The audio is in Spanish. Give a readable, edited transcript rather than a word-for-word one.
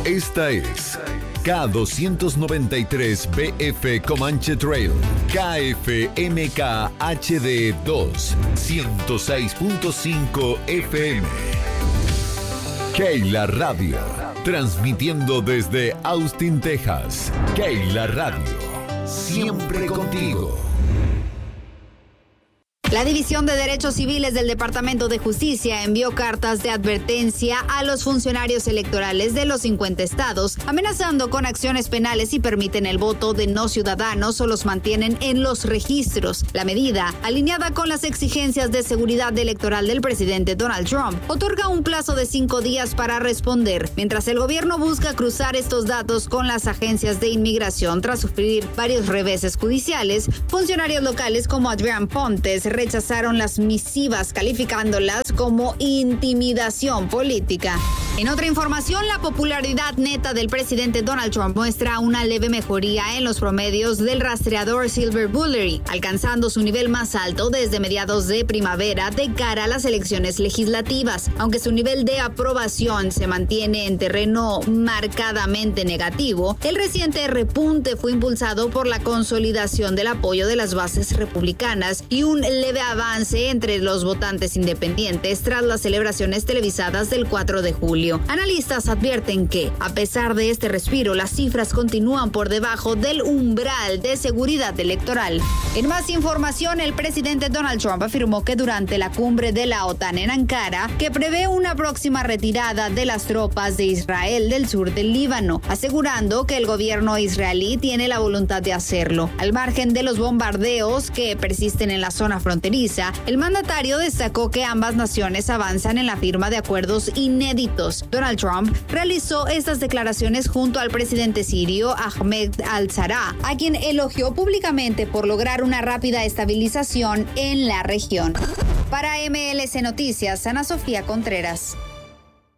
Esta es K293BF Comanche Trail, KFMK HD 2, 106.5 FM. Keila Radio, transmitiendo desde Austin, Texas. Keila Radio, siempre contigo. La División de Derechos Civiles del Departamento de Justicia envió cartas de advertencia a los funcionarios electorales de los 50 estados, amenazando con acciones penales si permiten el voto de no ciudadanos o los mantienen en los registros. La medida, alineada con las exigencias de seguridad electoral del presidente Donald Trump, otorga un plazo de 5 días para responder, mientras el gobierno busca cruzar estos datos con las agencias de inmigración tras sufrir varios reveses judiciales. Funcionarios locales como Adrian Pontes rechazaron las misivas calificándolas como intimidación política. En otra información, la popularidad neta del presidente Donald Trump muestra una leve mejoría en los promedios del rastreador Silver Bullery, alcanzando su nivel más alto desde mediados de primavera de cara a las elecciones legislativas. Aunque su nivel de aprobación se mantiene en terreno marcadamente negativo, el reciente repunte fue impulsado por la consolidación del apoyo de las bases republicanas y un leve avance entre los votantes independientes tras las celebraciones televisadas del 4 de julio. Analistas advierten que, a pesar de este respiro, las cifras continúan por debajo del umbral de seguridad electoral. En más información, el presidente Donald Trump afirmó que durante la cumbre de la OTAN en Ankara, que prevé una próxima retirada de las tropas de Israel del sur del Líbano, asegurando que el gobierno israelí tiene la voluntad de hacerlo. Al margen de los bombardeos que persisten en la zona fronteriza, el mandatario destacó que ambas naciones avanzan en la firma de acuerdos inéditos. Donald Trump realizó estas declaraciones junto al presidente sirio Ahmed al-Shara, a quien elogió públicamente por lograr una rápida estabilización en la región. Para MLC Noticias, Ana Sofía Contreras.